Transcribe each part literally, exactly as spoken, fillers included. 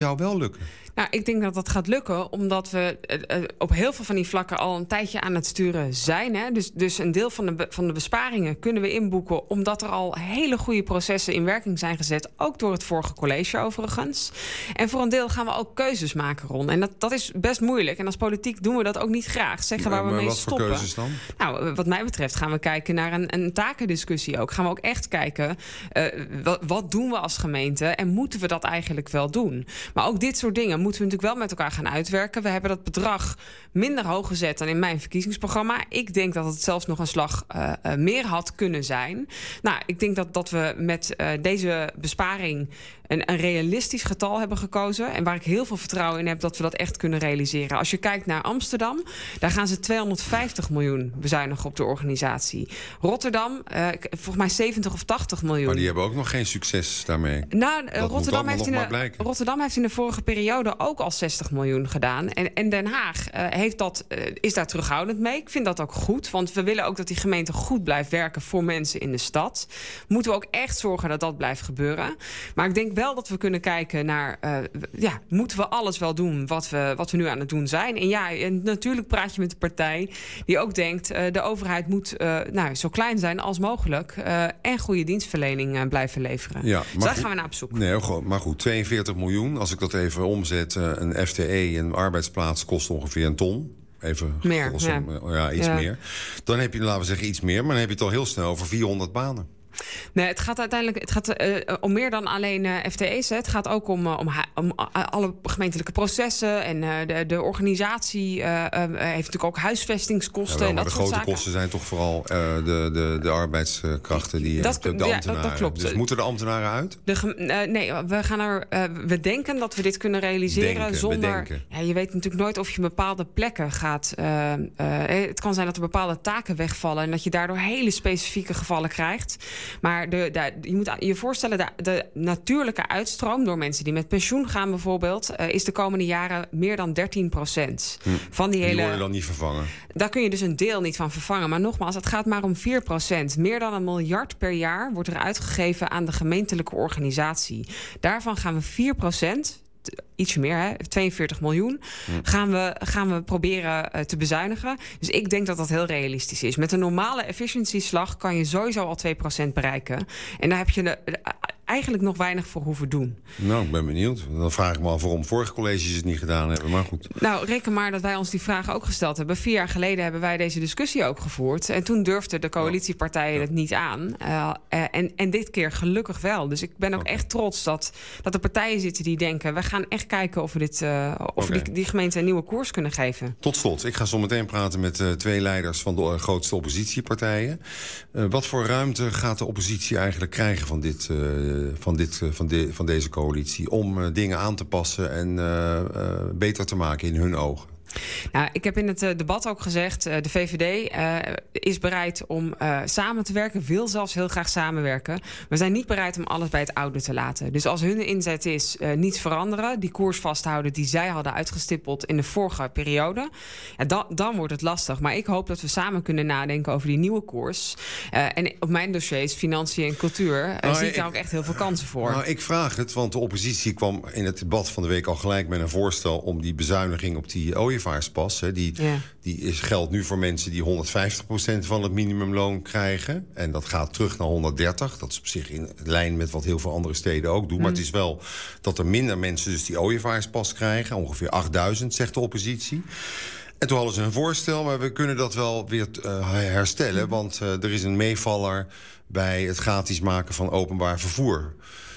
zou wel lukken. Nou, ik denk dat dat gaat lukken, omdat we uh, op heel veel van die vlakken al een tijdje aan het sturen zijn. Hè? Dus, dus een deel van de, be- van de besparingen kunnen we inboeken, omdat er al hele goede processen in werking zijn gezet. Ook door het vorige college overigens. En voor een deel gaan we ook keuzes maken, Ron. En dat, dat is best moeilijk. En als politiek doen we dat ook niet graag. Zeggen waar we maar mee wat stoppen. Voor keuzes dan? Nou, wat mij betreft gaan we kijken naar een, een takendiscussie ook. Gaan we ook echt kijken, uh, wat, wat doen we als gemeente en moeten we dat eigenlijk wel doen? Maar ook dit soort dingen moeten we natuurlijk wel met elkaar gaan uitwerken. We hebben dat bedrag minder hoog gezet dan in mijn verkiezingsprogramma. Ik denk dat het zelfs nog een slag uh, uh, meer had kunnen zijn. Nou, ik denk dat, dat we met uh, deze besparing een, een realistisch getal hebben gekozen. En waar ik heel veel vertrouwen in heb dat we dat echt kunnen realiseren. Als je kijkt naar Amsterdam, daar gaan ze tweehonderdvijftig miljoen bezuinigen op de organisatie. Rotterdam, uh, volgens mij zeventig of tachtig miljoen. Maar die hebben ook nog geen succes daarmee. Nou, uh, Rotterdam, heeft in de, Rotterdam heeft in de vorige periode ook al zestig miljoen gedaan. En, en Den Haag uh, heeft dat, uh, is daar terughoudend mee. Ik vind dat ook goed, want we willen ook dat die gemeente goed blijft werken voor mensen in de stad. Moeten we ook echt zorgen dat dat blijft gebeuren. Maar ik denk wel dat we kunnen kijken naar, uh, ja, moeten we alles wel doen wat we, wat we nu aan het doen zijn? En ja, en natuurlijk praat je met de partij die ook denkt, uh, de overheid moet uh, nou, zo klein zijn als mogelijk uh, en goede dienstverlening uh, blijven leveren. Ja, dus daar gaan we naar op zoek. Nee, maar goed, tweeënveertig miljoen, als ik dat even omzet, uh, een F T E, een arbeidsplaats kost ongeveer een ton. Even meer, kost, ja. ja, iets ja. meer. Dan heb je, laten we zeggen, iets meer, maar dan heb je het al heel snel over vierhonderd banen. Nee, het gaat uiteindelijk het gaat, uh, om meer dan alleen uh, F T E's. Hè. Het gaat ook om, uh, om, ha- om uh, alle gemeentelijke processen. En uh, de, de organisatie uh, uh, heeft natuurlijk ook huisvestingskosten. Ja, wel, en dat maar de soort grote zaken. kosten zijn toch vooral uh, de, de, de arbeidskrachten, die, dat, de, de ja, ambtenaren. Dat, dat klopt. Dus moeten de ambtenaren uit? De, uh, nee, we, gaan er, uh, we denken dat we dit kunnen realiseren denken, zonder... Ja, je weet natuurlijk nooit of je bepaalde plekken gaat... Uh, uh, het kan zijn dat er bepaalde taken wegvallen en dat je daardoor hele specifieke gevallen krijgt. Maar de, de je moet je voorstellen, de, de natuurlijke uitstroom door mensen die met pensioen gaan bijvoorbeeld, uh, is de komende jaren meer dan dertien procent. Hm. Van die hele. Die worden dan niet vervangen. Daar kun je dus een deel niet van vervangen. Maar nogmaals, het gaat maar om vier procent. Meer dan een miljard per jaar wordt er uitgegeven aan de gemeentelijke organisatie. Daarvan gaan we vier procent. Ietsje meer, hè, tweeënveertig miljoen, hm. gaan, we, gaan we proberen uh, te bezuinigen. Dus ik denk dat dat heel realistisch is. Met een normale efficiëntieslag kan je sowieso al twee procent bereiken. En daar heb je de, de, eigenlijk nog weinig voor hoeven doen. Nou, ik ben benieuwd. Dan vraag ik me af waarom vorige colleges het niet gedaan hebben. Maar goed. Nou, reken maar dat wij ons die vragen ook gesteld hebben. Vier jaar geleden hebben wij deze discussie ook gevoerd. En toen durfden de coalitiepartijen ja. het niet aan. Uh, uh, en, en dit keer gelukkig wel. Dus ik ben ook okay. echt trots dat, dat er partijen zitten die denken, we gaan echt kijken of we dit, uh, of okay. die, die gemeente een nieuwe koers kunnen geven. Tot slot, ik ga zo meteen praten met uh, twee leiders van de uh, grootste oppositiepartijen. Uh, wat voor ruimte gaat de oppositie eigenlijk krijgen van, dit, uh, van, dit, uh, van, de, van deze coalitie om uh, dingen aan te passen en uh, uh, beter te maken in hun ogen? Nou, ik heb in het uh, debat ook gezegd, uh, de V V D uh, is bereid om uh, samen te werken, wil zelfs heel graag samenwerken. We zijn niet bereid om alles bij het oude te laten. Dus als hun inzet is uh, niets veranderen, die koers vasthouden die zij hadden uitgestippeld in de vorige periode, ja, dan, dan wordt het lastig. Maar ik hoop dat we samen kunnen nadenken over die nieuwe koers. Uh, en op mijn dossiers, financiën en cultuur, uh, nou, zie ik daar ook echt heel veel kansen voor. Nou, ik vraag het, want de oppositie kwam in het debat van de week al gelijk met een voorstel om die bezuiniging op die ooievaarspas, hè, die, ja. die is, geldt nu voor mensen die honderdvijftig procent van het minimumloon krijgen. En dat gaat terug naar honderddertig. Dat is op zich in lijn met wat heel veel andere steden ook doen. Mm. Maar het is wel dat er minder mensen dus die ooievaarspas krijgen. Ongeveer achtduizend, zegt de oppositie. En toen hadden ze een voorstel, maar we kunnen dat wel weer uh, herstellen. Want uh, er is een meevaller bij het gratis maken van openbaar vervoer.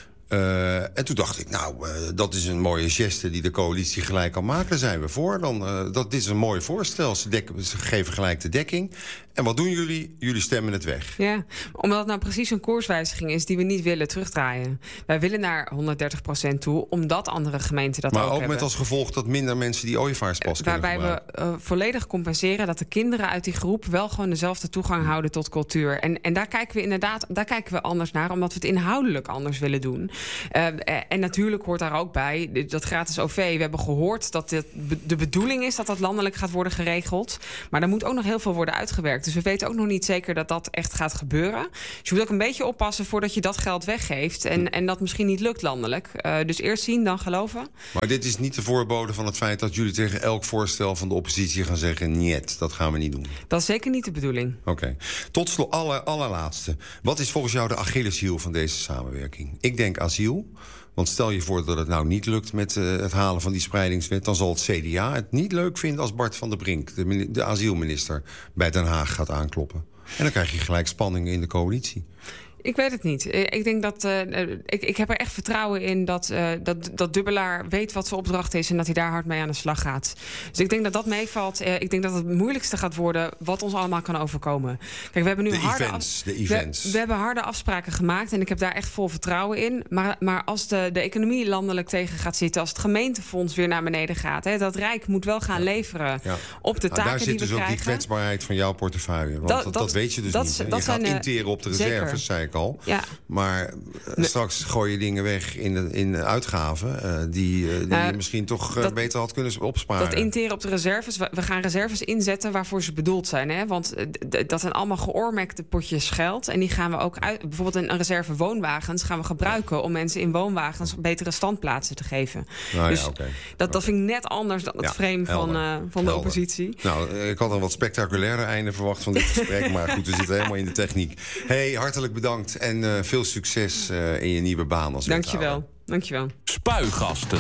Uh, en toen dacht ik, nou, uh, dat is een mooie geste die de coalitie gelijk kan maken. Daar zijn we voor. Dan, uh, dat, dit is een mooi voorstel. Ze, dek, ze geven gelijk de dekking. En wat doen jullie? Jullie stemmen het weg. Ja, omdat het nou precies een koerswijziging is die we niet willen terugdraaien. Wij willen naar honderddertig procent toe, omdat andere gemeenten dat maar ook, ook hebben. met als gevolg dat minder mensen die ooievaarspas uh, kunnen Waarbij gebruiken. we uh, volledig compenseren dat de kinderen uit die groep wel gewoon dezelfde toegang houden tot cultuur. En, en daar kijken we inderdaad, daar kijken we anders naar, omdat we het inhoudelijk anders willen doen. Uh, en natuurlijk hoort daar ook bij dat gratis O V. We hebben gehoord dat dit de bedoeling is dat dat landelijk gaat worden geregeld. Maar er moet ook nog heel veel worden uitgewerkt. Dus we weten ook nog niet zeker dat dat echt gaat gebeuren. Dus je moet ook een beetje oppassen voordat je dat geld weggeeft. En, en dat misschien niet lukt landelijk. Uh, dus eerst zien, dan geloven. Maar dit is niet de voorbode van het feit dat jullie tegen elk voorstel van de oppositie gaan zeggen: niet, dat gaan we niet doen. Dat is zeker niet de bedoeling. Oké. Okay. Tot slot, aller, allerlaatste. Wat is volgens jou de Achilleshiel van deze samenwerking? Ik denk asiel. Want stel je voor dat het nou niet lukt met uh, het halen van die spreidingswet, dan zal het C D A het niet leuk vinden als Bart van der Brink, de, de asielminister, bij Den Haag gaat aankloppen. En dan krijg je gelijk spanningen in de coalitie. Ik weet het niet. Ik denk dat uh, ik, ik heb er echt vertrouwen in dat, uh, dat, dat Dubbelaar weet wat zijn opdracht is en dat hij daar hard mee aan de slag gaat. Dus ik denk dat dat meevalt. Uh, ik denk dat het het moeilijkste gaat worden wat ons allemaal kan overkomen. Kijk, we hebben nu de harde events, de events. We, we hebben harde afspraken gemaakt en ik heb daar echt vol vertrouwen in. Maar, maar als de, de economie landelijk tegen gaat zitten, als het gemeentefonds weer naar beneden gaat, hè, dat Rijk moet wel gaan leveren ja. op de taken nou, die we krijgen. Daar zit dus ook die kwetsbaarheid van jouw portefeuille. Want dat, dat, dat weet je dus dat, niet. Dat, je dat gaat zijn, interen op de reserves, zei ik al. Ja. Maar uh, straks gooi je dingen weg in de, in de uitgaven uh, die, uh, die uh, je misschien toch uh, dat, beter had kunnen opsparen. Dat interen op de reserves. We gaan reserves inzetten waarvoor ze bedoeld zijn. Hè? Want uh, d- dat zijn allemaal geoormerkte potjes geld. En die gaan we ook uit. Bijvoorbeeld een reserve woonwagens gaan we gebruiken om mensen in woonwagens betere standplaatsen te geven. Nou, dus ja, okay. dat, dat okay. vind ik net anders dan het ja, frame van, uh, van de oppositie. Nou, ik had een wat spectaculairder einde verwacht van dit gesprek. Maar goed, we zitten helemaal in de techniek. Hey, hartelijk bedankt en uh, veel succes uh, in je nieuwe baan als wethouder. Dankjewel. Dankjewel. Spuigasten.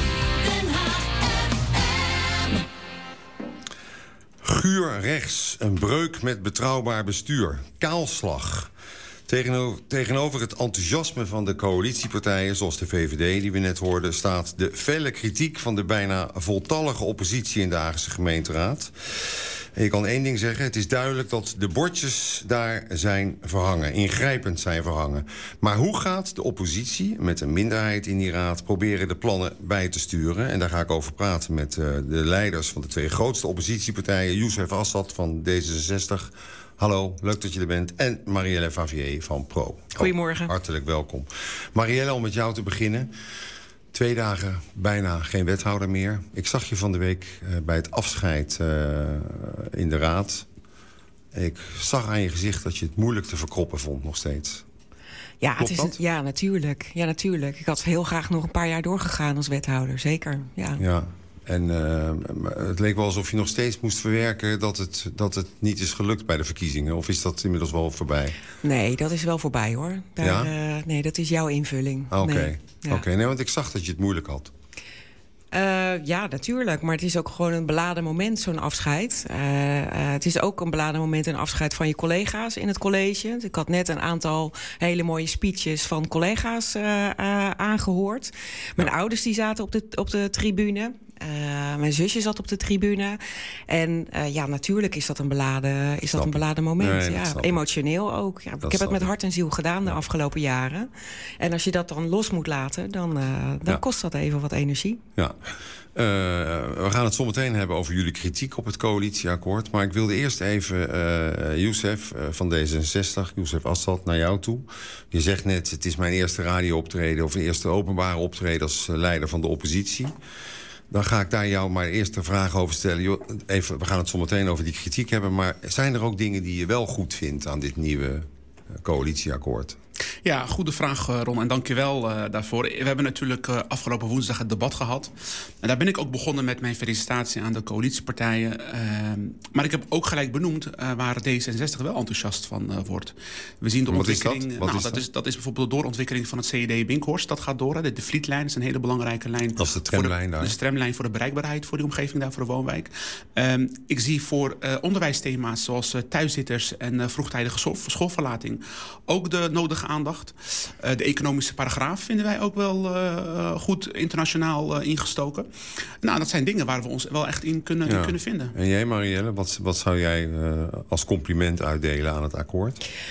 Guur rechts, een breuk met betrouwbaar bestuur. Kaalslag. Tegenover, tegenover het enthousiasme van de coalitiepartijen, zoals de V V D die we net hoorden, staat de felle kritiek van de bijna voltallige oppositie in de Haagse gemeenteraad. En je kan één ding zeggen, het is duidelijk dat de bordjes daar zijn verhangen, ingrijpend zijn verhangen. Maar hoe gaat de oppositie, met een minderheid in die raad, proberen de plannen bij te sturen? En daar ga ik over praten met uh, de leiders van de twee grootste oppositiepartijen, Youssef Assad van D zesenzestig. Hallo, leuk dat je er bent. En Marielle Favier van Pro. Goedemorgen. Oh, hartelijk welkom. Marielle, om met jou te beginnen. Twee dagen bijna geen wethouder meer. Ik zag je van de week uh, bij het afscheid uh, in de raad. Ik zag aan je gezicht dat je het moeilijk te verkroppen vond nog steeds. Ja, het is een, ja, natuurlijk. ja, natuurlijk. Ik had heel graag nog een paar jaar doorgegaan als wethouder, zeker. Ja. ja. En uh, het leek wel alsof je nog steeds moest verwerken dat het, dat het niet is gelukt bij de verkiezingen. Of is dat inmiddels wel voorbij? Nee, dat is wel voorbij, hoor. Daar, ja? uh, nee, dat is jouw invulling. Oké, okay. nee. ja. okay, nee, want ik zag dat je het moeilijk had. Uh, ja, natuurlijk. Maar het is ook gewoon een beladen moment, zo'n afscheid. Uh, uh, het is ook een beladen moment, een afscheid van je collega's in het college. Ik had net een aantal hele mooie speeches van collega's uh, uh, aangehoord. Mijn ja. ouders die zaten op de, op de tribune. Uh, mijn zusje zat op de tribune. En uh, ja, natuurlijk is dat een beladen, is dat een beladen moment. Nee, ja, emotioneel ook. Ja, ik heb het met hart en ziel gedaan de ja. afgelopen jaren. En als je dat dan los moet laten, dan, uh, dan ja. kost dat even wat energie. Ja. Uh, we gaan het zo meteen hebben over jullie kritiek op het coalitieakkoord. Maar ik wilde eerst even uh, Youssef uh, van D zesenzestig, Youssef Assad, naar jou toe. Je zegt net, het is mijn eerste radio-optreden of een eerste openbare optreden als uh, leider van de oppositie. Dan ga ik daar jou maar eerst de vraag over stellen. Even, we gaan het zo meteen over die kritiek hebben. Maar zijn er ook dingen die je wel goed vindt aan dit nieuwe coalitieakkoord? Ja, goede vraag, Ron. En dank je wel uh, daarvoor. We hebben natuurlijk uh, afgelopen woensdag het debat gehad. En daar ben ik ook begonnen met mijn felicitatie aan de coalitiepartijen. Uh, maar ik heb ook gelijk benoemd uh, waar D zesenzestig wel enthousiast van uh, wordt. We zien de Wat ontwikkeling. Is dat? Wat nou, is dat, dat? is, dat is bijvoorbeeld de doorontwikkeling van het C D Binkhorst. Dat gaat door. Hè. De, de Vlietlijn is een hele belangrijke lijn. Dat is de tramlijn daar. De, de tramlijn voor de bereikbaarheid voor die omgeving daar, voor de woonwijk. Um, ik zie voor uh, onderwijsthema's zoals uh, thuiszitters en uh, vroegtijdige school, schoolverlating ook de nodige aandacht. Uh, de economische paragraaf vinden wij ook wel uh, goed internationaal uh, ingestoken. Nou, dat zijn dingen waar we ons wel echt in kunnen, ja. in kunnen vinden. En jij, Marielle, wat, wat zou jij uh, als compliment uitdelen aan het akkoord?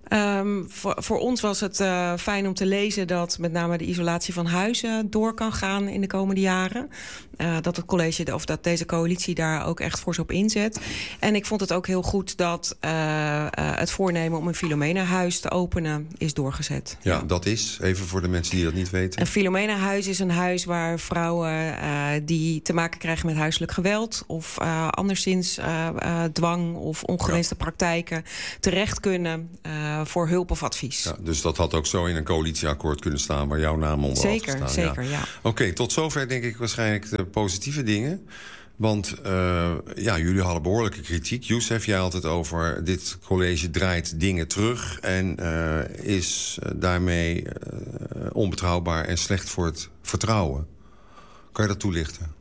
Um, voor, voor ons was het uh, fijn om te lezen dat met name de isolatie van huizen door kan gaan in de komende jaren. Uh, dat het college of dat deze coalitie daar ook echt fors op inzet. En ik vond het ook heel goed dat uh, uh, het voornemen om een Philomena-huis te openen is doorgezet. Ja, ja, dat is, even voor de mensen die dat niet weten. Een Philomena-huis is een huis waar vrouwen uh, die te maken krijgen met huiselijk geweld of uh, anderszins uh, uh, dwang of ongewenste ja. praktijken terecht kunnen uh, voor hulp of advies. Ja, dus dat had ook zo in een coalitieakkoord kunnen staan waar jouw naam onder zeker, had gestaan. Zeker, ja. ja. Oké, okay, tot zover denk ik waarschijnlijk de positieve dingen. Want uh, ja, jullie hadden behoorlijke kritiek. Youssef, jij had het over dit college draait dingen terug en uh, is daarmee uh, onbetrouwbaar en slecht voor het vertrouwen. Kan je dat toelichten?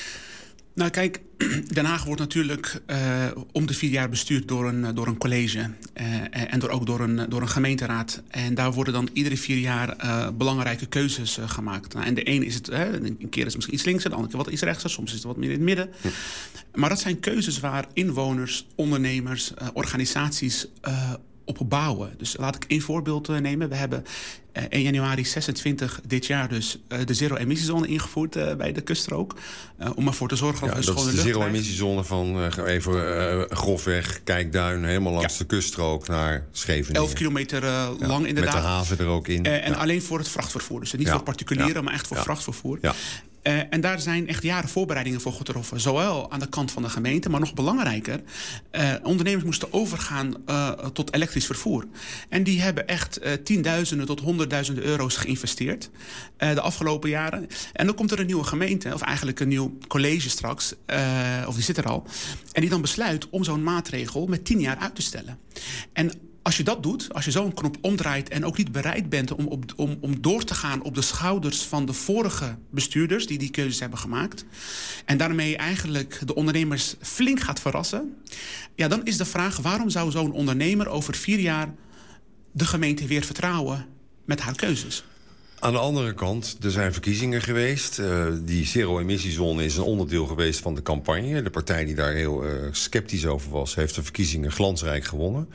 Nou kijk, Den Haag wordt natuurlijk uh, om de vier jaar bestuurd door een, door een college. Uh, en door, ook door een, door een gemeenteraad. En daar worden dan iedere vier jaar uh, belangrijke keuzes uh, gemaakt. Nou, en de ene is het, uh, een keer is het misschien iets linkser, de andere keer wat iets rechtser. Soms is het wat meer in het midden. Hm. Maar dat zijn keuzes waar inwoners, ondernemers, uh, organisaties uh, op bouwen. Dus laat ik één voorbeeld uh, nemen. We hebben uh, één januari zesentwintig dit jaar dus uh, de zero-emissiezone ingevoerd uh, bij de kuststrook. Uh, om ervoor te zorgen ja, dat we een schone lucht lucht krijgen. Dat is de zero-emissiezone van uh, even uh, grofweg, Kijkduin, helemaal langs ja. de kuststrook naar Scheveningen. Elf kilometer uh, ja, lang inderdaad. Met de haven er ook in. Uh, en ja. alleen voor het vrachtvervoer. Dus niet ja. voor particulieren, ja. maar echt voor ja. vrachtvervoer. Ja. Uh, en daar zijn echt jaren voorbereidingen voor getroffen. Zowel aan de kant van de gemeente, maar nog belangrijker. Uh, ondernemers moesten overgaan uh, tot elektrisch vervoer. En die hebben echt uh, tienduizenden tot honderdduizenden euro's geïnvesteerd. Uh, de afgelopen jaren. En dan komt er een nieuwe gemeente, of eigenlijk een nieuw college straks. Uh, of die zit er al. En die dan besluit om zo'n maatregel met tien jaar uit te stellen. En als je dat doet, als je zo'n knop omdraait en ook niet bereid bent om, op, om, om door te gaan op de schouders van de vorige bestuurders die die keuzes hebben gemaakt, en daarmee eigenlijk de ondernemers flink gaat verrassen, ja, dan is de vraag: waarom zou zo'n ondernemer over vier jaar de gemeente weer vertrouwen met haar keuzes? Aan de andere kant, er zijn verkiezingen geweest. Uh, die zero-emissiezone is een onderdeel geweest van de campagne. De partij die daar heel uh, sceptisch over was, heeft de verkiezingen glansrijk gewonnen.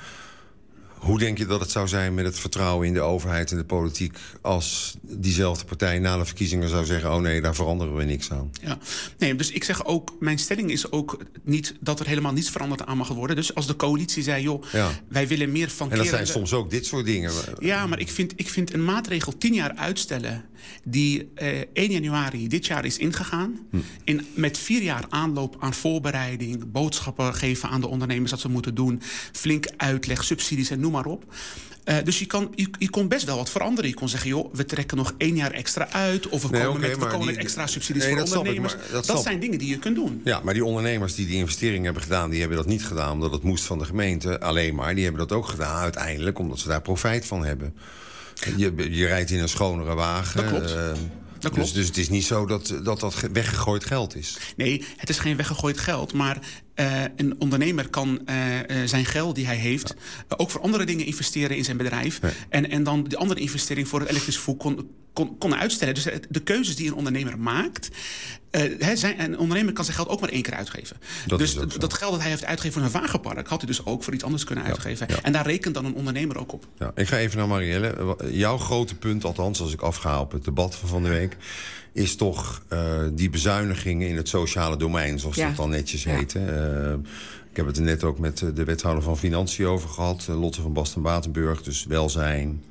Hoe denk je dat het zou zijn met het vertrouwen in de overheid en de politiek als diezelfde partij na de verkiezingen zou zeggen: oh nee, daar veranderen we niks aan? Ja, nee, dus ik zeg ook, mijn stelling is ook niet dat er helemaal niets veranderd aan mag worden. Dus als de coalitie zei: joh, ja. wij willen meer van. En dat zijn soms ook dit soort dingen. Ja, maar ik vind, ik vind een maatregel tien jaar uitstellen die uh, één januari dit jaar is ingegaan, hm. in, met vier jaar aanloop aan voorbereiding, boodschappen geven aan de ondernemers dat ze moeten doen, flink uitleg, subsidies en noem maar op. Uh, dus je, kan, je, je kon best wel wat veranderen. Je kon zeggen: joh, we trekken nog één jaar extra uit, of we nee, komen, okay, met, we komen die, met extra subsidies nee, voor dat ondernemers. Ik, dat dat zijn dingen die je kunt doen. Ja, maar die ondernemers die die investering hebben gedaan, die hebben dat niet gedaan omdat het moest van de gemeente alleen maar. Die hebben dat ook gedaan uiteindelijk omdat ze daar profijt van hebben. Je, je rijdt in een schonere wagen. Dat klopt. Uh, Dat dus, dus het is niet zo dat, dat dat weggegooid geld is. Nee, het is geen weggegooid geld. Maar uh, een ondernemer kan uh, uh, zijn geld die hij heeft ja. uh, ook voor andere dingen investeren in zijn bedrijf. Nee. En, en dan de andere investering voor het elektrisch vervoer kon, kon, kon uitstellen. Dus de keuzes die een ondernemer maakt. Uh, he, zijn, een ondernemer kan zijn geld ook maar één keer uitgeven. Dat dus dat geld dat hij heeft uitgegeven voor een wagenpark had hij dus ook voor iets anders kunnen uitgeven. Ja, ja. En daar rekent dan een ondernemer ook op. Ja, ik ga even naar Marielle. Jouw grote punt, althans als ik afga op het debat van van de week, is toch uh, die bezuinigingen in het sociale domein, zoals ja. dat dan netjes ja. heet. Uh, ik heb het er net ook met de wethouder van Financiën over gehad, Lotte van Basten-Batenburg. Dus welzijn,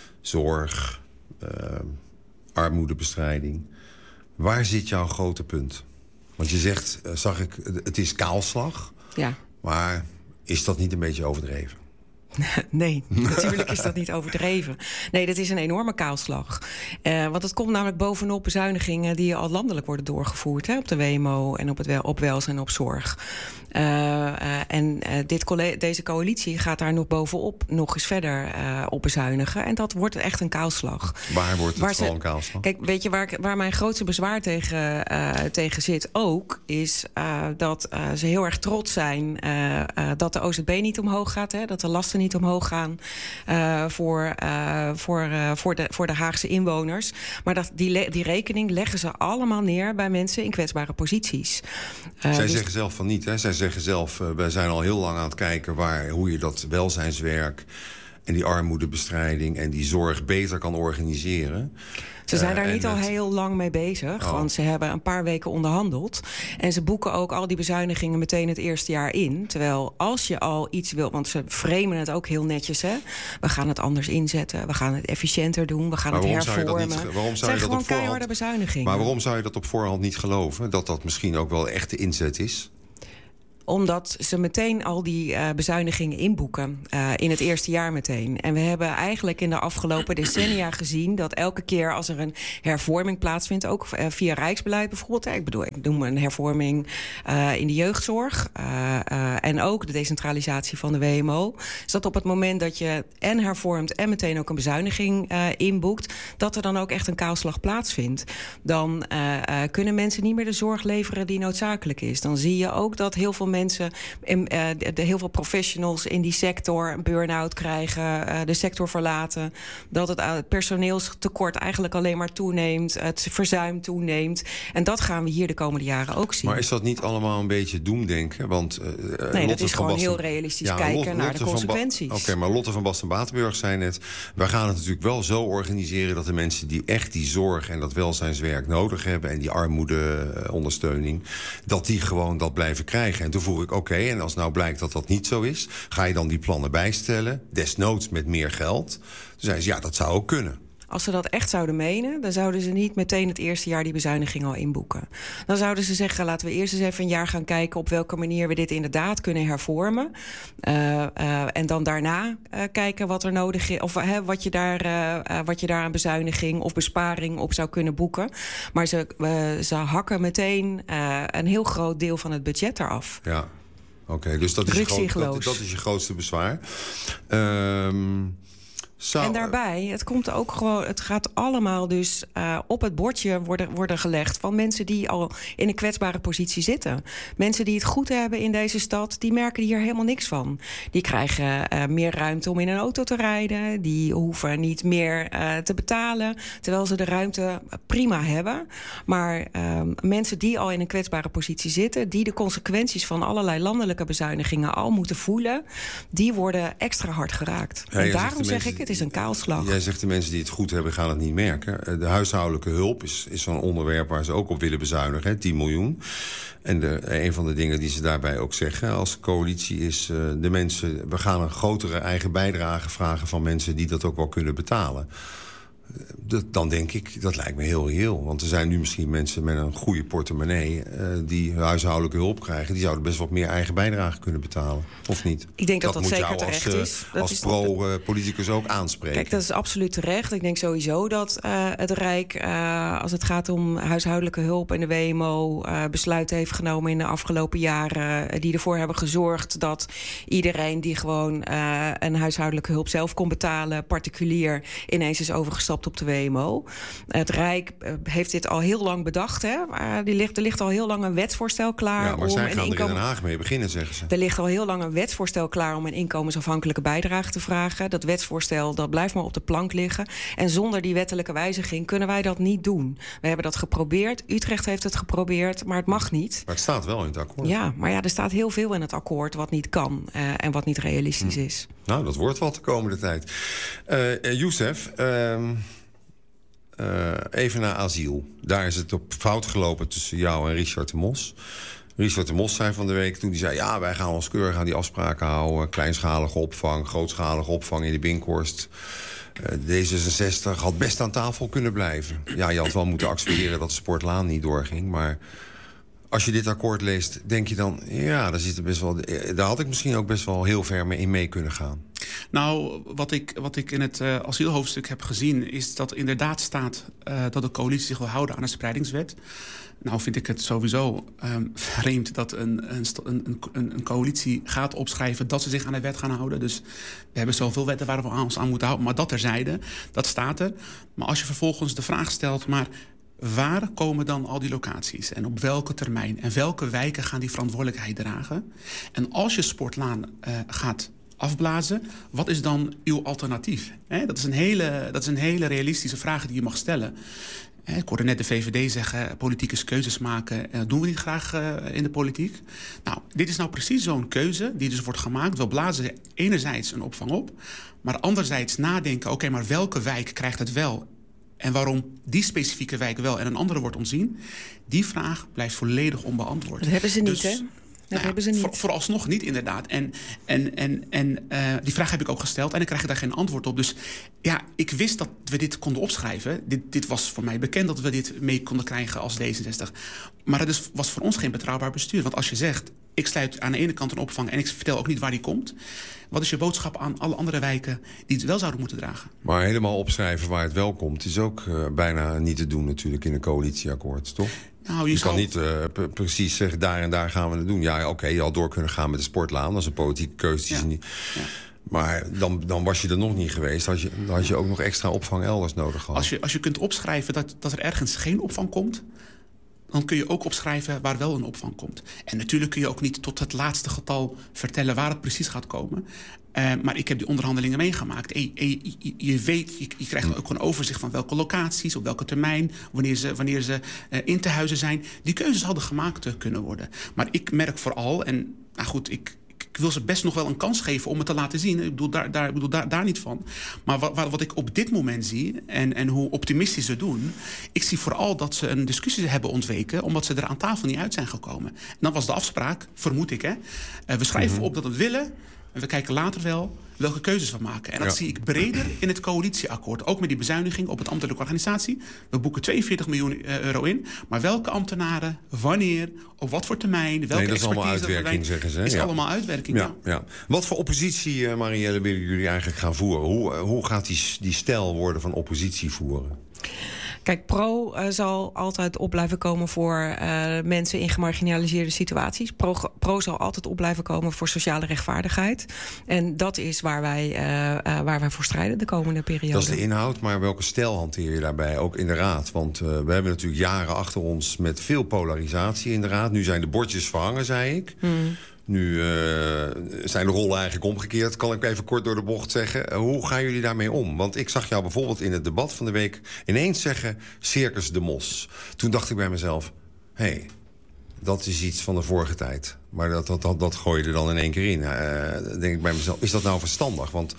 zorg, uh, armoedebestrijding. Waar zit jouw grote punt? Want je zegt, uh, zag ik, het is kaalslag. Ja. Maar is dat niet een beetje overdreven? Nee, natuurlijk is dat niet overdreven. Nee, dat is een enorme kaalslag. Uh, want het komt namelijk bovenop bezuinigingen die al landelijk worden doorgevoerd. Hè, op de W M O en op, het wel, op welzijn en op zorg. Uh, uh, en uh, dit coll- deze coalitie gaat daar nog bovenop nog eens verder uh, op bezuinigen. En dat wordt echt een kaalslag. Waar wordt het waar vooral ze, een kaalslag? Kijk, weet je, waar, waar mijn grootste bezwaar tegen, uh, tegen zit ook, is uh, dat uh, ze heel erg trots zijn uh, uh, dat de O Z B niet omhoog gaat. Hè, dat de lasten niet omhoog gaan uh, voor, uh, voor, uh, voor, de, voor de Haagse inwoners. Maar dat, die, le- die rekening leggen ze allemaal neer bij mensen in kwetsbare posities. Uh, Zij dus zeggen zelf van niet, hè? Zij zeggen zelf, uh, wij zijn al heel lang aan het kijken waar, hoe je dat welzijnswerk en die armoedebestrijding en die zorg beter kan organiseren. Ze zijn daar uh, niet al het... heel lang mee bezig, oh. want ze hebben een paar weken onderhandeld. En ze boeken ook al die bezuinigingen meteen het eerste jaar in. Terwijl als je al iets wil, want ze framen het ook heel netjes, hè. We gaan het anders inzetten, we gaan het efficiënter doen, we gaan maar het hervormen. Niet, waarom zou het zijn je dat gewoon op voorhand, keiharde bezuinigingen. Maar waarom zou je dat op voorhand niet geloven? Dat dat misschien ook wel echt de inzet is? Omdat ze meteen al die uh, bezuinigingen inboeken. Uh, in het eerste jaar meteen. En we hebben eigenlijk in de afgelopen decennia gezien dat elke keer als er een hervorming plaatsvindt, ook uh, via Rijksbeleid bijvoorbeeld. Hè, ik bedoel, ik noem een hervorming uh, in de jeugdzorg. Uh, uh, en ook de decentralisatie van de W M O. Is dat op het moment dat je en hervormt en meteen ook een bezuiniging uh, inboekt, dat er dan ook echt een kaalslag plaatsvindt. Dan uh, uh, kunnen mensen niet meer de zorg leveren die noodzakelijk is. Dan zie je ook dat heel veel mensen, uh, de, de, heel veel professionals in die sector een burn-out krijgen, uh, de sector verlaten. Dat het, uh, het personeelstekort eigenlijk alleen maar toeneemt, het verzuim toeneemt. En dat gaan we hier de komende jaren ook zien. Maar is dat niet allemaal een beetje doemdenken? Want, uh, nee, Lotte dat is gewoon Basten... heel realistisch ja, kijken Lotte, naar Lotte de consequenties. Oké, okay, maar Lotte van Basten-Batenburg zei net, wij gaan het natuurlijk wel zo organiseren dat de mensen die echt die zorg en dat welzijnswerk nodig hebben en die armoedeondersteuning, dat die gewoon dat blijven krijgen. En toen vroeg ik, oké, okay, en als nou blijkt dat dat niet zo is, ga je dan die plannen bijstellen, desnoods met meer geld? Toen zei ze, ja, dat zou ook kunnen. Als ze dat echt zouden menen, dan zouden ze niet meteen het eerste jaar die bezuiniging al inboeken. Dan zouden ze zeggen, laten we eerst eens even een jaar gaan kijken op welke manier we dit inderdaad kunnen hervormen. Uh, uh, en dan daarna uh, kijken wat er nodig is, of uh, wat, je daar, uh, uh, wat je daar aan bezuiniging of besparing op zou kunnen boeken. Maar ze, uh, ze hakken meteen uh, een heel groot deel van het budget eraf. Ja, oké, okay, dus dat is, je groot, dat, dat is je grootste bezwaar. Um... Zou... En daarbij, het komt ook gewoon, het gaat allemaal dus uh, op het bordje worden, worden gelegd van mensen die al in een kwetsbare positie zitten. Mensen die het goed hebben in deze stad, die merken hier helemaal niks van. Die krijgen uh, meer ruimte om in een auto te rijden. Die hoeven niet meer uh, te betalen, terwijl ze de ruimte prima hebben. Maar uh, mensen die al in een kwetsbare positie zitten, die de consequenties van allerlei landelijke bezuinigingen al moeten voelen, die worden extra hard geraakt. Ja, en daarom zeg ik, het is een kaalslag. Jij zegt de mensen die het goed hebben gaan het niet merken. De huishoudelijke hulp is, is zo'n onderwerp waar ze ook op willen bezuinigen. Hè, tien miljoen. En de, een van de dingen die ze daarbij ook zeggen als coalitie is uh, de mensen, we gaan een grotere eigen bijdrage vragen van mensen die dat ook wel kunnen betalen. Dat, dan denk ik, dat lijkt me heel reëel. Want er zijn nu misschien mensen met een goede portemonnee uh, die huishoudelijke hulp krijgen. Die zouden best wat meer eigen bijdrage kunnen betalen. Of niet? Ik denk dat dat, dat zeker moet jou terecht als, uh, is. Dat als is pro-politicus ook aanspreken. Kijk, dat is absoluut terecht. Ik denk sowieso dat uh, het Rijk, uh, als het gaat om huishoudelijke hulp en de W M O, uh, besluiten heeft genomen in de afgelopen jaren, uh, die ervoor hebben gezorgd dat iedereen die gewoon uh, een huishoudelijke hulp zelf kon betalen, particulier, ineens is overgestapt op de W M O. Het Rijk heeft dit al heel lang bedacht. Hè? Uh, die ligt, er ligt al heel lang een wetsvoorstel klaar. Ja, maar om zij een gaan inkomen... er in Den Haag mee beginnen, zeggen ze. Er ligt al heel lang een wetsvoorstel klaar om een inkomensafhankelijke bijdrage te vragen. Dat wetsvoorstel dat blijft maar op de plank liggen. En zonder die wettelijke wijziging kunnen wij dat niet doen. We hebben dat geprobeerd. Utrecht heeft het geprobeerd, maar het mag niet. Maar het staat wel in het akkoord. Ja, maar ja, er staat heel veel in het akkoord wat niet kan uh, en wat niet realistisch hm. is. Nou, dat wordt wat de komende tijd. Uh, uh, Youssef, uh, Uh, even naar asiel. Daar is het op fout gelopen tussen jou en Richard de Mos. Richard de Mos zei van de week toen hij zei, ja, wij gaan ons keurig aan die afspraken houden. Kleinschalige opvang, grootschalige opvang in de Binkhorst. Uh, D zesenzestig had best aan tafel kunnen blijven. Ja, je had wel moeten accepteren dat de Sportlaan niet doorging. Maar als je dit akkoord leest, denk je dan, ja, daar, zit er best wel, daar had ik misschien ook best wel heel ver mee in mee kunnen gaan. Nou, wat ik, wat ik in het uh, asielhoofdstuk heb gezien, is dat inderdaad staat uh, dat de coalitie zich wil houden aan de spreidingswet. Nou vind ik het sowieso um, vreemd dat een, een, een, een coalitie gaat opschrijven dat ze zich aan de wet gaan houden. Dus we hebben zoveel wetten waar we ons aan moeten houden. Maar dat terzijde, dat staat er. Maar als je vervolgens de vraag stelt, maar waar komen dan al die locaties? En op welke termijn? En welke wijken gaan die verantwoordelijkheid dragen? En als je Sportlaan uh, gaat afblazen, wat is dan uw alternatief? He, dat is een hele, dat is een hele realistische vraag die je mag stellen. Ik hoorde net de V V D zeggen, politiek is keuzes maken. Dat doen we niet graag uh, in de politiek. Nou, dit is nou precies zo'n keuze die dus wordt gemaakt. We blazen enerzijds een opvang op, maar anderzijds nadenken, oké, okay, maar welke wijk krijgt het wel? En waarom die specifieke wijk wel en een andere wordt ontzien? Die vraag blijft volledig onbeantwoord. Dat hebben ze niet, dus, hè? Dat nou ja, hebben ze niet. Voor, vooralsnog niet, inderdaad. En, en, en, en uh, die vraag heb ik ook gesteld en ik krijg daar geen antwoord op. Dus ja, ik wist dat we dit konden opschrijven. Dit, dit was voor mij bekend dat we dit mee konden krijgen als D zesenzestig. Maar het is, was voor ons geen betrouwbaar bestuur. Want als je zegt, ik sluit aan de ene kant een opvang en ik vertel ook niet waar die komt, wat is je boodschap aan alle andere wijken die het wel zouden moeten dragen? Maar helemaal opschrijven waar het wel komt is ook uh, bijna niet te doen natuurlijk in een coalitieakkoord, toch? Nou, je je zal... kan niet uh, p- precies zeggen, daar en daar gaan we het doen. Ja, oké, okay, je had door kunnen gaan met de sportlaan. Dat is een politieke keuze. Die ja. niet... ja. Maar dan, dan was je er nog niet geweest. Had je, dan had je ook nog extra opvang elders nodig gehad. Als je, als je kunt opschrijven dat, dat er ergens geen opvang komt, dan kun je ook opschrijven waar wel een opvang komt. En natuurlijk kun je ook niet tot het laatste getal vertellen waar het precies gaat komen. Uh, maar ik heb die onderhandelingen meegemaakt. E, e, je, je weet, je, je krijgt ook een overzicht van welke locaties, op welke termijn, wanneer ze, wanneer ze uh, in te huizen zijn. Die keuzes hadden gemaakt uh, kunnen worden. Maar ik merk vooral, en nou goed, ik, ik wil ze best nog wel een kans geven om het te laten zien. Ik bedoel daar, daar, ik bedoel daar, daar niet van. Maar wat, wat ik op dit moment zie, en, en hoe optimistisch ze doen, ik zie vooral dat ze een discussie hebben ontweken, omdat ze er aan tafel niet uit zijn gekomen. En dat was de afspraak, vermoed ik. Hè. Uh, we schrijven mm-hmm. op dat we het willen. En we kijken later wel welke keuzes we maken. En dat ja. zie ik breder in het coalitieakkoord. Ook met die bezuiniging op het ambtelijke organisatie. We boeken tweeënveertig miljoen euro in. Maar welke ambtenaren, wanneer, op wat voor termijn, welke nee, dat expertise... is allemaal uitwerking, zeggen ze. is ja. allemaal uitwerking, ja. ja. ja. Wat voor oppositie, uh, Marielle, willen jullie eigenlijk gaan voeren? Hoe, uh, hoe gaat die, die stijl worden van oppositie voeren? Kijk, Pro uh, zal altijd op blijven komen voor uh, mensen in gemarginaliseerde situaties. Pro, Pro zal altijd op blijven komen voor sociale rechtvaardigheid. En dat is waar wij, uh, uh, waar wij voor strijden de komende periode. Dat is de inhoud, maar welke stijl hanteer je daarbij? Ook in de Raad. Want uh, we hebben natuurlijk jaren achter ons met veel polarisatie in de Raad. Nu zijn de bordjes verhangen, zei ik. Hmm. Nu uh, zijn de rollen eigenlijk omgekeerd, kan ik even kort door de bocht zeggen. Uh, hoe gaan jullie daarmee om? Want ik zag jou bijvoorbeeld in het debat van de week ineens zeggen Circus de Mos. Toen dacht ik bij mezelf, hé, hey, dat is iets van de vorige tijd. Maar dat, dat, dat, dat gooi je er dan in één keer in. Uh, dan denk ik bij mezelf, is dat nou verstandig? Want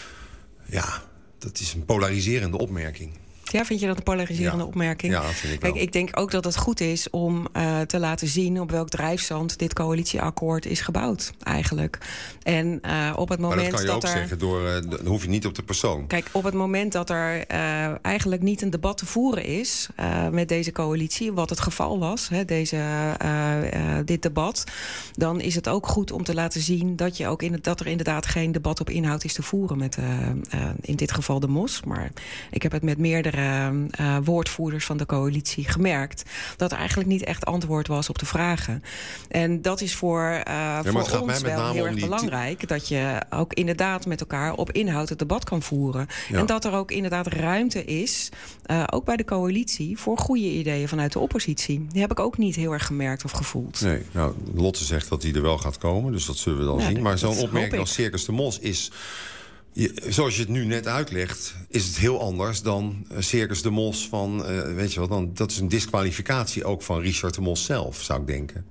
ja, dat is een polariserende opmerking. Ja, vind je dat een polariserende ja. opmerking? Ja, vind ik wel. Kijk, ik denk ook dat het goed is om uh, te laten zien op welk drijfzand dit coalitieakkoord is gebouwd, eigenlijk. En uh, op het moment maar dat kan je dat ook er... zeggen, door, uh, dan hoef je niet op de persoon. Kijk, op het moment dat er uh, eigenlijk niet een debat te voeren is uh, met deze coalitie, wat het geval was, hè, deze, uh, uh, dit debat, dan is het ook goed om te laten zien dat, je ook in het, dat er inderdaad geen debat op inhoud is te voeren met uh, uh, in dit geval de Mos. Maar ik heb het met meerdere Uh, woordvoerders van de coalitie gemerkt dat er eigenlijk niet echt antwoord was op de vragen. En dat is voor, uh, ja, voor ons wel heel erg belangrijk, die... dat je ook inderdaad met elkaar op inhoud het debat kan voeren. Ja. En dat er ook inderdaad ruimte is, uh, ook bij de coalitie, voor goede ideeën vanuit de oppositie. Die heb ik ook niet heel erg gemerkt of gevoeld. Nee, nou, Lotte zegt dat die er wel gaat komen, dus dat zullen we dan ja, zien. Maar zo'n opmerking als Circus de Mos is... Je, zoals je het nu net uitlegt, is het heel anders dan uh, Circus de Mos van... Uh, weet je wat, dan, dat is een disqualificatie ook van Richard de Mos zelf, zou ik denken.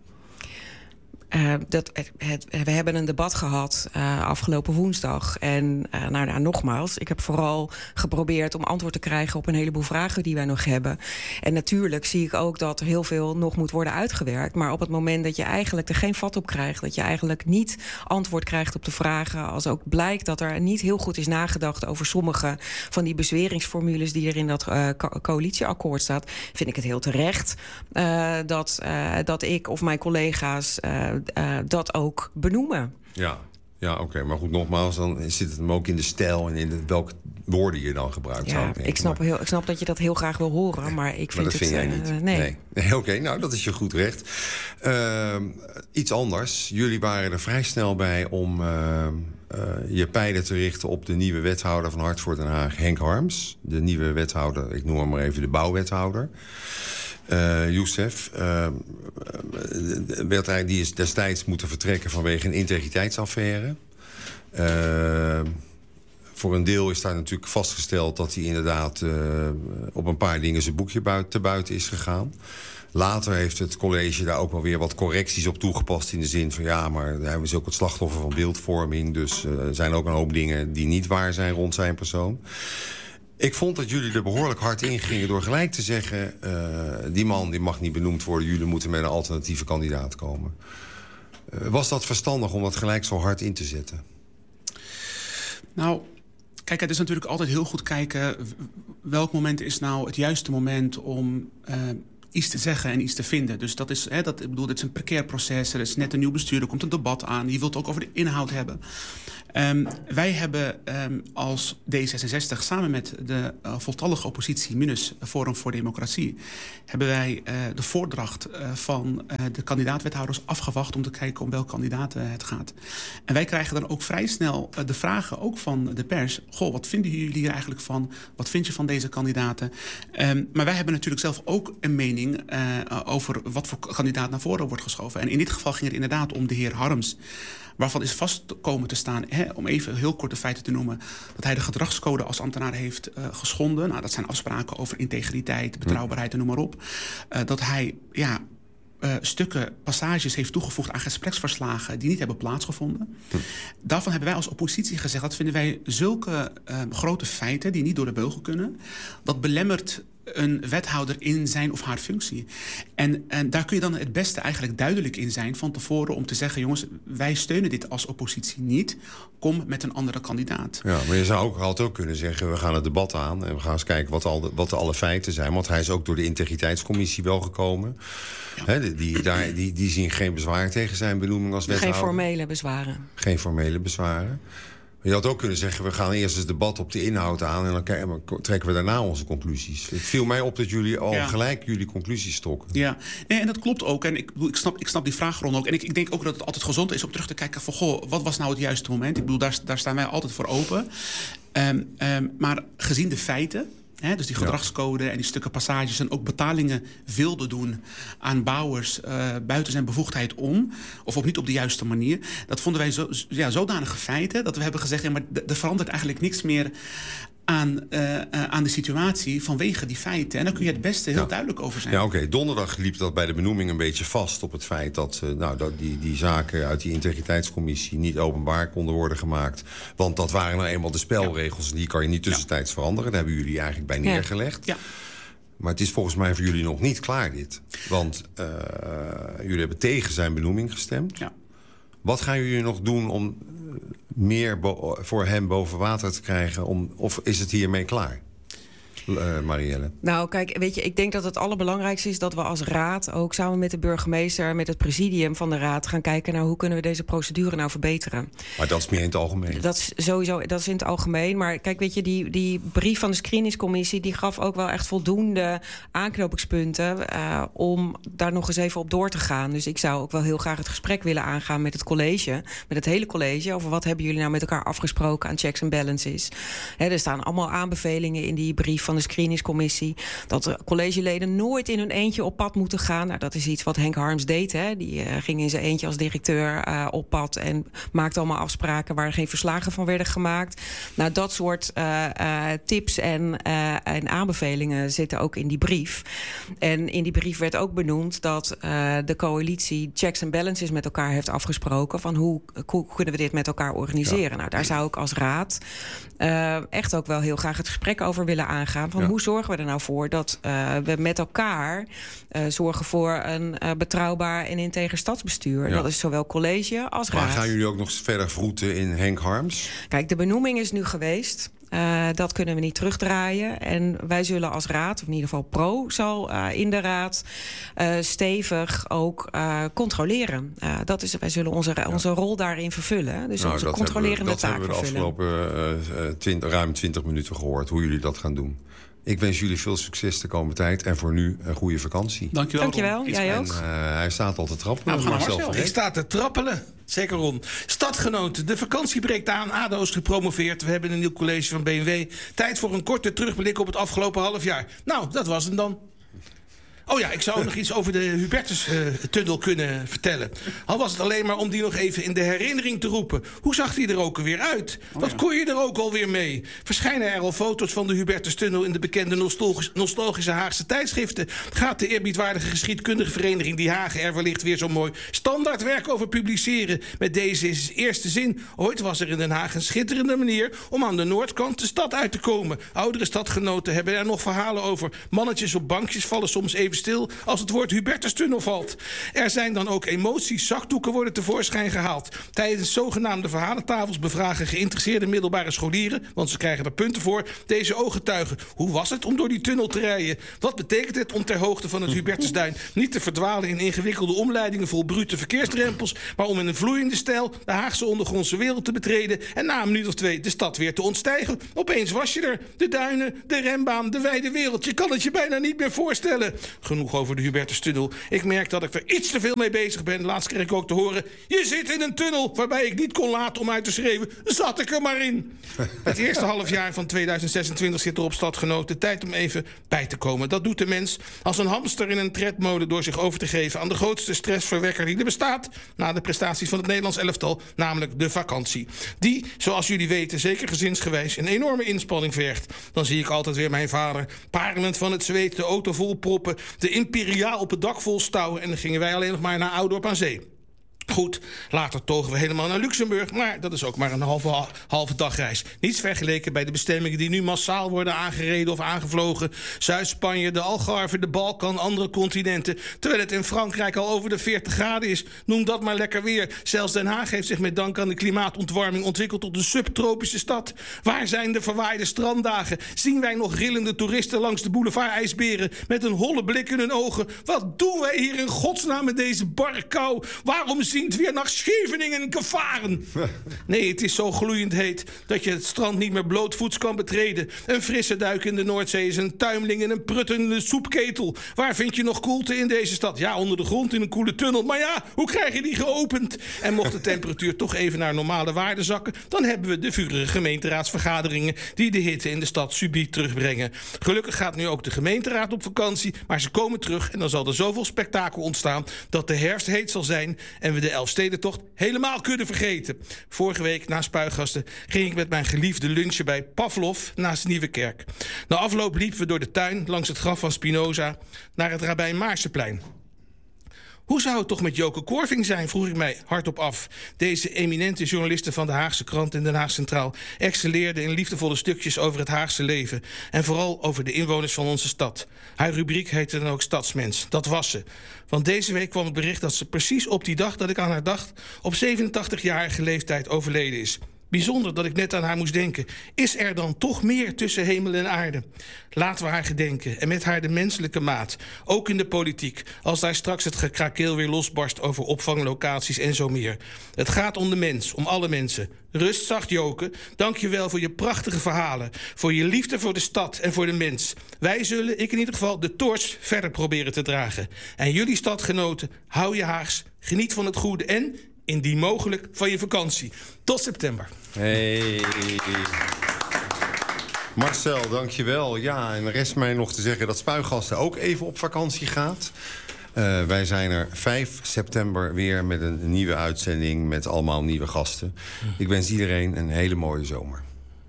Uh, dat, het, het, we hebben een debat gehad uh, afgelopen woensdag. En uh, nou, nou, nogmaals, ik heb vooral geprobeerd om antwoord te krijgen op een heleboel vragen die wij nog hebben. En natuurlijk zie ik ook dat er heel veel nog moet worden uitgewerkt. Maar op het moment dat je eigenlijk er geen vat op krijgt, dat je eigenlijk niet antwoord krijgt op de vragen, als ook blijkt dat er niet heel goed is nagedacht over sommige van die bezweringsformules die er in dat uh, co- coalitieakkoord staat, vind ik het heel terecht uh, dat, uh, dat ik of mijn collega's uh, Uh, dat ook benoemen. Ja, ja oké. Okay. Maar goed, nogmaals, dan zit het hem ook in de stijl en in de, welke woorden je dan gebruikt. Ja, zou ik, ik, snap maar... heel, ik snap dat je dat heel graag wil horen, maar ik vind maar dat het... vind jij uh, niet? Nee. nee. nee oké, okay, nou, dat is je goed recht. Uh, iets anders. Jullie waren er vrij snel bij om uh, uh, je pijlen te richten op de nieuwe wethouder van Hart voor Den Haag, Henk Harms. De nieuwe wethouder, ik noem hem maar even de bouwwethouder. Uh, Youssef, uh, werd die is destijds moeten vertrekken vanwege een integriteitsaffaire. Uh, voor een deel is daar natuurlijk vastgesteld dat hij inderdaad uh, op een paar dingen zijn boekje buiten, te buiten is gegaan. Later heeft het college daar ook wel weer wat correcties op toegepast... in de zin van ja, maar hij is ook het slachtoffer van beeldvorming. Dus uh, er zijn ook een hoop dingen die niet waar zijn rond zijn persoon. Ik vond dat jullie er behoorlijk hard in gingen door gelijk te zeggen... Uh, die man die mag niet benoemd worden, jullie moeten met een alternatieve kandidaat komen. Uh, was dat verstandig om dat gelijk zo hard in te zetten? Nou, kijk, het is natuurlijk altijd heel goed kijken... welk moment is nou het juiste moment om... Uh, iets te zeggen en iets te vinden. Dus dat is, hè, dat, ik bedoel, dit is een precair proces. Er is net een nieuw bestuur, er komt een debat aan. Je wilt ook over de inhoud hebben. Um, wij hebben um, als D zesenzestig samen met de uh, voltallige oppositie... minus Forum voor Democratie... hebben wij uh, de voordracht uh, van uh, de kandidaat-wethouders afgewacht... om te kijken om welke kandidaat uh, het gaat. En wij krijgen dan ook vrij snel uh, de vragen, ook van de pers... goh, wat vinden jullie hier eigenlijk van? Wat vind je van deze kandidaten? Um, maar wij hebben natuurlijk zelf ook een mening... Uh, over wat voor kandidaat naar voren wordt geschoven. En in dit geval ging het inderdaad om de heer Harms... waarvan is vast komen te staan, hè, om even heel kort de feiten te noemen... dat hij de gedragscode als ambtenaar heeft uh, geschonden. Nou, dat zijn afspraken over integriteit, betrouwbaarheid en noem maar op. Uh, dat hij ja, uh, stukken, passages heeft toegevoegd aan gespreksverslagen... die niet hebben plaatsgevonden. Hm. Daarvan hebben wij als oppositie gezegd... dat vinden wij zulke uh, grote feiten die niet door de beugel kunnen... dat belemmert... een wethouder in zijn of haar functie. En, en daar kun je dan het beste eigenlijk duidelijk in zijn... van tevoren om te zeggen... jongens, wij steunen dit als oppositie niet. Kom met een andere kandidaat. Ja, maar je zou ook altijd ook kunnen zeggen... we gaan het debat aan en we gaan eens kijken wat, al de, wat de alle feiten zijn. Want hij is ook door de integriteitscommissie wel gekomen. Ja. He, die, die, daar, die, die zien geen bezwaar tegen zijn benoeming als wethouder. Geen formele bezwaren. Geen formele bezwaren. Je had ook kunnen zeggen, we gaan eerst eens debat op de inhoud aan... en dan trekken we daarna onze conclusies. Het viel mij op dat jullie al ja. gelijk jullie conclusies trokken. Ja, nee, en dat klopt ook. En ik, ik, snap, ik snap die vraagronde ook. En ik, ik denk ook dat het altijd gezond is om terug te kijken... van, goh, wat was nou het juiste moment? Ik bedoel, daar, daar staan wij altijd voor open. Um, um, maar gezien de feiten... He, dus die gedragscode en die stukken passages... en ook betalingen wilden doen aan bouwers uh, buiten zijn bevoegdheid om... of ook niet op de juiste manier. Dat vonden wij zo, ja, zodanige feiten dat we hebben gezegd... Ja, maar er verandert eigenlijk niks meer aan, uh, uh, aan de situatie vanwege die feiten. En daar kun je het beste heel ja. duidelijk over zijn. Ja, oké. Okay. Donderdag liep dat bij de benoeming een beetje vast op het feit... dat, uh, nou, dat die, die zaken uit die integriteitscommissie niet openbaar konden worden gemaakt. Want dat waren nou eenmaal de spelregels... en die kan je niet tussentijds ja. veranderen. Daar hebben jullie eigenlijk bij neergelegd. Ja. Maar het is volgens mij voor jullie nog niet klaar, dit. Want uh, jullie hebben tegen zijn benoeming gestemd. Ja. Wat gaan jullie nog doen om meer voor hem boven water te krijgen? Om, of is het hiermee klaar? Uh, Marielle? Nou, kijk, weet je, ik denk dat het allerbelangrijkste is... dat we als raad ook samen met de burgemeester... met het presidium van de raad gaan kijken... naar hoe kunnen we deze procedure nou verbeteren. Maar dat is meer in het algemeen? Dat is sowieso, dat is in het algemeen. Maar kijk, weet je, die, die brief van de screeningscommissie... die gaf ook wel echt voldoende aanknopingspunten... Uh, om daar nog eens even op door te gaan. Dus ik zou ook wel heel graag het gesprek willen aangaan met het college... met het hele college, over wat hebben jullie nou met elkaar afgesproken... aan checks en balances. He, er staan allemaal aanbevelingen in die brief... van de screeningscommissie, dat de collegeleden nooit in hun eentje op pad moeten gaan. Nou, dat is iets wat Henk Harms deed. Hè. Die uh, ging in zijn eentje als directeur uh, op pad en maakte allemaal afspraken waar geen verslagen van werden gemaakt. Nou, dat soort uh, uh, tips en, uh, en aanbevelingen zitten ook in die brief. En in die brief werd ook benoemd dat uh, de coalitie checks en balances met elkaar heeft afgesproken van hoe, hoe kunnen we dit met elkaar organiseren. Ja. Nou, daar zou ik als raad uh, echt ook wel heel graag het gesprek over willen aangaan. Van ja. Hoe zorgen we er nou voor dat uh, we met elkaar uh, zorgen voor een uh, betrouwbaar en integer stadsbestuur. Ja. Dat is zowel college als raad. Maar gaan jullie ook nog verder vroeten in Henk Harms? Kijk, de benoeming is nu geweest. Uh, dat kunnen we niet terugdraaien. En wij zullen als raad, of in ieder geval pro, zal uh, in de raad uh, stevig ook uh, controleren. Uh, dat is, wij zullen onze, ja. onze rol daarin vervullen. Dus nou, onze controlerende taak vervullen. Dat hebben we de afgelopen uh, twintig, ruim twintig minuten gehoord, hoe jullie dat gaan doen. Ik wens jullie veel succes de komende tijd. En voor nu een goede vakantie. Dankjewel. Dankjewel, jij ook. En, uh, hij staat al te trappelen. Nou, Marcel, ik sta te trappelen. Zeker, Ron. Stadgenoten, de vakantie breekt aan. A D O is gepromoveerd. We hebben een nieuw college van B N W. Tijd voor een korte terugblik op het afgelopen half jaar. Nou, dat was hem dan. Oh ja, ik zou ook nog iets over de Hubertus-tunnel uh, kunnen vertellen. Al was het alleen maar om die nog even in de herinnering te roepen. Hoe zag die er ook alweer uit? Oh, Wat ja. kon je er ook alweer mee? Verschijnen er al foto's van de Hubertus-tunnel in de bekende nostalgisch, nostalgische Haagse tijdschriften? Gaat de eerbiedwaardige geschiedkundige vereniging Die Hagen er wellicht weer zo'n mooi standaardwerk over publiceren? Met deze eerste zin. Ooit was er in Den Haag een schitterende manier om aan de noordkant de stad uit te komen. Oudere stadgenoten hebben er nog verhalen over. Mannetjes op bankjes vallen soms even stil als het woord Hubertus-tunnel valt. Er zijn dan ook emoties, zakdoeken worden tevoorschijn gehaald. Tijdens zogenaamde verhalentafels bevragen geïnteresseerde middelbare scholieren, want ze krijgen er punten voor, deze ooggetuigen. Hoe was het om door die tunnel te rijden? Wat betekent het om ter hoogte van het Hubertusduin niet te verdwalen in ingewikkelde omleidingen vol brute verkeersdrempels, maar om in een vloeiende stijl de Haagse ondergrondse wereld te betreden en na een minuut of twee de stad weer te ontstijgen? Opeens was je er. De duinen, de rembaan, de wijde wereld. Je kan het je bijna niet meer voorstellen. Genoeg over de Hubertus-tunnel. Ik merk dat ik er iets te veel mee bezig ben. Laatst kreeg ik ook te horen: je zit in een tunnel, waarbij ik niet kon laten om uit te schreeuwen. Zat ik er maar in. Het eerste halfjaar van tweeduizend zesentwintig zit er op stadgenoten. Tijd om even bij te komen. Dat doet de mens als een hamster in een tredmolen door zich over te geven aan de grootste stressverwekker die er bestaat na de prestaties van het Nederlands elftal, namelijk de vakantie. Die, zoals jullie weten, zeker gezinsgewijs een enorme inspanning vergt. Dan zie ik altijd weer mijn vader parelend van het zweet, de auto vol proppen, de Imperiaal op het dak vol stouwen en dan gingen wij alleen nog maar naar Oudorp aan Zee. Goed, later togen we helemaal naar Luxemburg, maar dat is ook maar een halve, halve dagreis. Niets vergeleken bij de bestemmingen die nu massaal worden aangereden of aangevlogen. Zuid-Spanje, de Algarve, de Balkan, andere continenten. Terwijl het in Frankrijk al over de veertig graden is. Noem dat maar lekker weer. Zelfs Den Haag heeft zich met dank aan de klimaatontwarming ontwikkeld tot een subtropische stad. Waar zijn de verwaaide stranddagen? Zien wij nog rillende toeristen langs de boulevard-ijsberen met een holle blik in hun ogen? Wat doen wij hier in godsnaam met deze barre kou? Waarom zien het weer naar Scheveningen gevaren? Nee, het is zo gloeiend heet dat je het strand niet meer blootvoets kan betreden. Een frisse duik in de Noordzee is een tuimling in een pruttende soepketel. Waar vind je nog koelte in deze stad? Ja, onder de grond in een koele tunnel. Maar ja, hoe krijg je die geopend? En mocht de temperatuur toch even naar normale waarden zakken, dan hebben we de vurige gemeenteraadsvergaderingen die de hitte in de stad subiet terugbrengen. Gelukkig gaat nu ook de gemeenteraad op vakantie, maar ze komen terug en dan zal er zoveel spektakel ontstaan dat de herfst heet zal zijn en we de Elfstedentocht helemaal kunnen vergeten. Vorige week na Spuigasten ging ik met mijn geliefde lunchen bij Pavlov naast Nieuwekerk. Na afloop liepen we door de tuin langs het graf van Spinoza naar het Rabijn Maarseplein. Hoe zou het toch met Joke Korving zijn, vroeg ik mij hardop af. Deze eminente journaliste van de Haagse Krant en Den Haag Centraal excelleerde in liefdevolle stukjes over het Haagse leven en vooral over de inwoners van onze stad. Haar rubriek heette dan ook Stadsmens. Dat was ze. Want deze week kwam het bericht dat ze precies op die dag dat ik aan haar dacht op zevenentachtigjarige leeftijd overleden is. Bijzonder dat ik net aan haar moest denken. Is er dan toch meer tussen hemel en aarde? Laten we haar gedenken en met haar de menselijke maat. Ook in de politiek, als daar straks het gekrakeel weer losbarst over opvanglocaties en zo meer. Het gaat om de mens, om alle mensen. Rust zacht, Joke. Dank je wel voor je prachtige verhalen. Voor je liefde voor de stad en voor de mens. Wij zullen, ik in ieder geval, de toorts verder proberen te dragen. En jullie stadgenoten, hou je Haags, geniet van het goede en indien mogelijk van je vakantie. Tot september. Hey. Marcel, dankjewel. Ja, en er rest mij nog te zeggen dat Spuigasten ook even op vakantie gaat. Uh, wij zijn er vijf september weer met een nieuwe uitzending met allemaal nieuwe gasten. Ik wens iedereen een hele mooie zomer.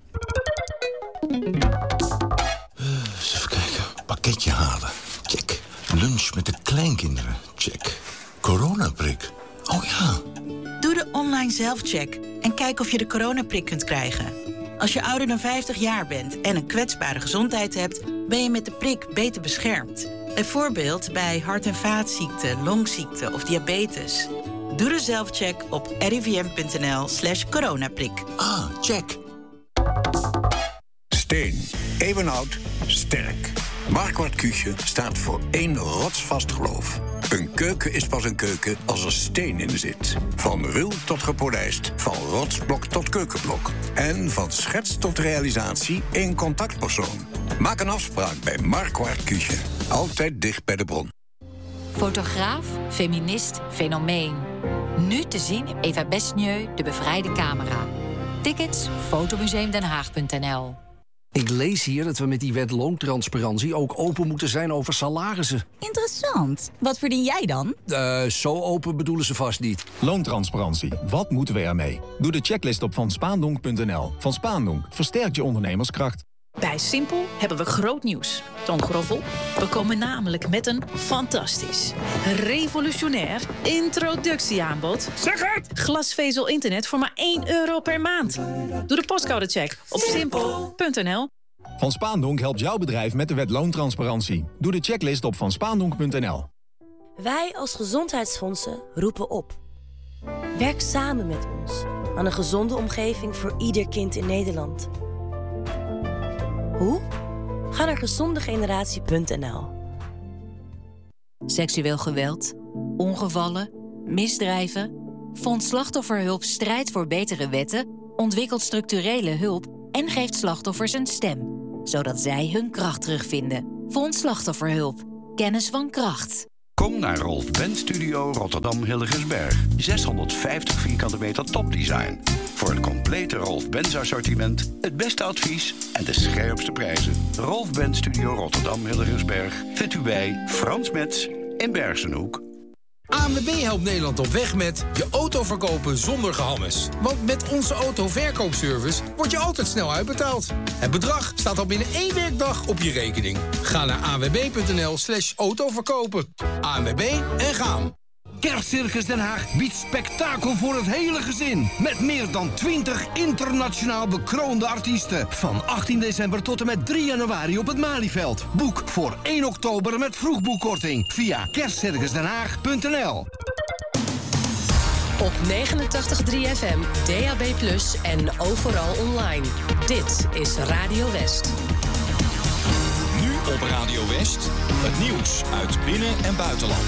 Eens even kijken. Pakketje halen. Check. Lunch met de kleinkinderen. Check. Coronaprik. Oh ja. Doe de online zelfcheck en kijk of je de coronaprik kunt krijgen. Als je ouder dan vijftig jaar bent en een kwetsbare gezondheid hebt, ben je met de prik beter beschermd. Bijvoorbeeld bij hart- en vaatziekten, longziekten of diabetes. Doe de zelfcheck op rivm.nl slash coronaprik. Ah, check. Steen. Eeuwenoud. Sterk. Marquardt Küche staat voor één rotsvast geloof. Een keuken is pas een keuken als er steen in zit. Van ruw tot gepolijst, van rotsblok tot keukenblok. En van schets tot realisatie één contactpersoon. Maak een afspraak bij Marquardt Küche. Altijd dicht bij de bron. Fotograaf, feminist, fenomeen. Nu te zien in Eva Besnieu, De Bevrijde Camera. Tickets fotomuseumdenhaag punt n l. Ik lees hier dat we met die wet loontransparantie ook open moeten zijn over salarissen. Interessant. Wat verdien jij dan? Uh, zo open bedoelen ze vast niet. Loontransparantie. Wat moeten we ermee? Doe de checklist op van spaandonk punt n l. Van Spaandonk versterkt je ondernemerskracht. Bij Simpel hebben we groot nieuws. Toon Groffel. We komen namelijk met een fantastisch, revolutionair introductieaanbod. Zeg het! Glasvezel internet voor maar één euro per maand. Doe de postcodecheck op simpel punt n l. Van Spaandonk helpt jouw bedrijf met de wet loontransparantie. Doe de checklist op van spaandonk punt n l. Wij als gezondheidsfondsen roepen op. Werk samen met ons aan een gezonde omgeving voor ieder kind in Nederland. Hoe? Ga naar gezondegeneratie punt n l. Seksueel geweld, ongevallen, misdrijven. Fonds Slachtofferhulp strijdt voor betere wetten, ontwikkelt structurele hulp en geeft slachtoffers een stem, zodat zij hun kracht terugvinden. Fonds Slachtofferhulp. Kennis van kracht. Kom naar Rolf Benz Studio Rotterdam Hillegersberg. zeshonderdvijftig vierkante meter topdesign. Voor het complete Rolf Benz assortiment, het beste advies en de scherpste prijzen. Rolf Benz Studio Rotterdam Hillegersberg vindt u bij Frans Metz in Bergsenhoek. A N W B helpt Nederland op weg met je auto verkopen zonder gehammes. Want met onze autoverkoopservice word je altijd snel uitbetaald. Het bedrag staat al binnen één werkdag op je rekening. Ga naar a n w b punt n l slash autoverkopen. A N W B en gaan. Kerstcircus Den Haag biedt spektakel voor het hele gezin. Met meer dan twintig internationaal bekroonde artiesten. Van achttien december tot en met drie januari op het Malieveld. Boek voor één oktober met vroegboekkorting via kerstcircus den haag punt n l. Op negenentachtig komma drie F M, D A B plus, en overal online. Dit is Radio West. Nu op Radio West, het nieuws uit binnen- en buitenland.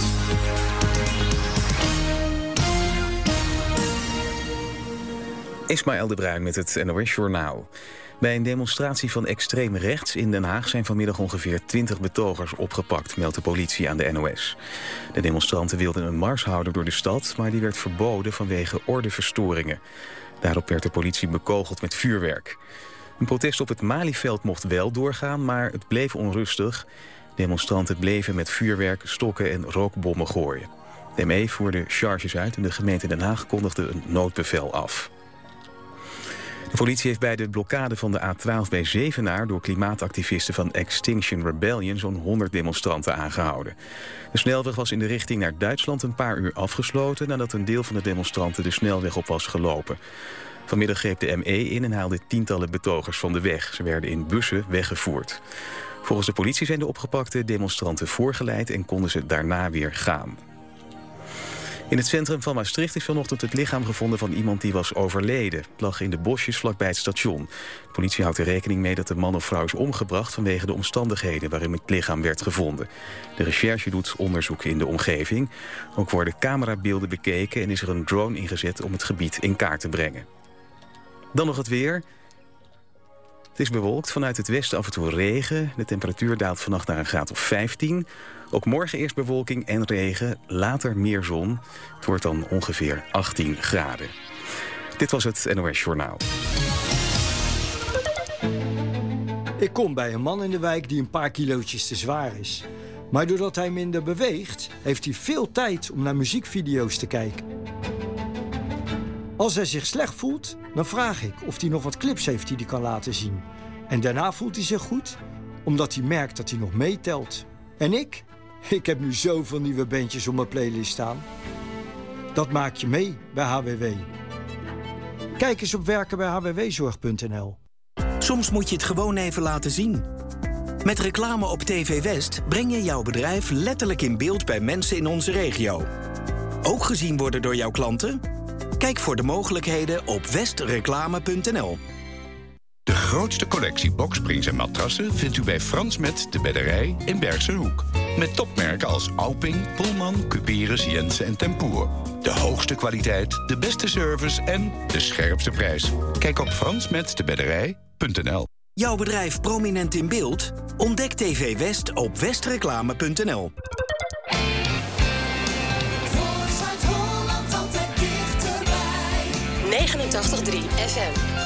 Ismaël de Bruin met het N O S Journaal. Bij een demonstratie van extreem rechts in Den Haag zijn vanmiddag ongeveer twintig betogers opgepakt, meldt de politie aan de N O S. De demonstranten wilden een mars houden door de stad, maar die werd verboden vanwege ordeverstoringen. Daarop werd de politie bekogeld met vuurwerk. Een protest op het Malieveld mocht wel doorgaan, maar het bleef onrustig. Demonstranten bleven met vuurwerk, stokken en rookbommen gooien. De M E voerde charges uit en de gemeente Den Haag kondigde een noodbevel af. De politie heeft bij de blokkade van de A twaalf bij Zevenaar door klimaatactivisten van Extinction Rebellion zo'n honderd demonstranten aangehouden. De snelweg was in de richting naar Duitsland een paar uur afgesloten nadat een deel van de demonstranten de snelweg op was gelopen. Vanmiddag greep de M E in en haalde tientallen betogers van de weg. Ze werden in bussen weggevoerd. Volgens de politie zijn de opgepakte demonstranten voorgeleid en konden ze daarna weer gaan. In het centrum van Maastricht is vanochtend het lichaam gevonden van iemand die was overleden. Het lag in de bosjes vlakbij het station. De politie houdt er rekening mee dat de man of vrouw is omgebracht vanwege de omstandigheden waarin het lichaam werd gevonden. De recherche doet onderzoek in de omgeving. Ook worden camerabeelden bekeken en is er een drone ingezet om het gebied in kaart te brengen. Dan nog het weer. Het is bewolkt, vanuit het westen af en toe regen. De temperatuur daalt vannacht naar een graad of vijftien. Ook morgen eerst bewolking en regen, later meer zon. Het wordt dan ongeveer achttien graden. Dit was het N O S Journaal. Ik kom bij een man in de wijk die een paar kilootjes te zwaar is. Maar doordat hij minder beweegt, heeft hij veel tijd om naar muziekvideo's te kijken. Als hij zich slecht voelt, dan vraag ik of hij nog wat clips heeft die hij kan laten zien. En daarna voelt hij zich goed, omdat hij merkt dat hij nog meetelt. En ik? Ik heb nu zoveel nieuwe bandjes op mijn playlist staan. Dat maak je mee bij H W W. Kijk eens op werken bij h w w zorg punt n l. Soms moet je het gewoon even laten zien. Met reclame op T V West breng je jouw bedrijf letterlijk in beeld bij mensen in onze regio. Ook gezien worden door jouw klanten? Kijk voor de mogelijkheden op westreclame punt n l. De grootste collectie boksprings en matrassen vindt u bij Frans Metz de Bedderij in Bergsenhoek. Met topmerken als Alping, Pullman, Cuperus, Jensen en Tempoer. De hoogste kwaliteit, de beste service en de scherpste prijs. Kijk op frans metz de bedderij punt n l. Jouw bedrijf prominent in beeld? Ontdek T V West op westreclame punt n l. negenentachtig komma drie F M.